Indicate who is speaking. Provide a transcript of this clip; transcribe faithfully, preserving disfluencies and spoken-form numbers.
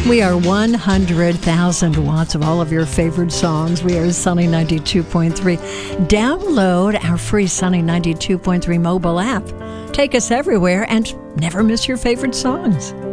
Speaker 1: We are one hundred thousand watts of all of your favorite songs. We are Sunny ninety-two point three. Download our free Sunny ninety-two point three mobile app. Take us everywhere and never miss your favorite songs.